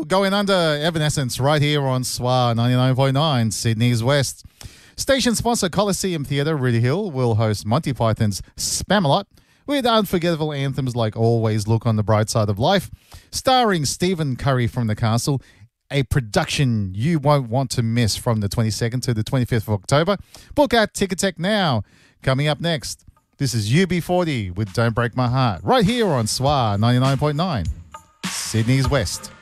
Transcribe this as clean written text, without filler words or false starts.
Going Under, Evanescence, right here on SWA 99.9, Sydney's West. Station sponsor Coliseum Theatre, Rooty Hill, will host Monty Python's Spamalot with unforgettable anthems like Always Look on the Bright Side of Life, starring Stephen Curry from the Castle, a production you won't want to miss from the 22nd to the 25th of October. Book at Ticketek now. Coming up next, this is UB40 with Don't Break My Heart, right here on SWA 99.9, Sydney's West.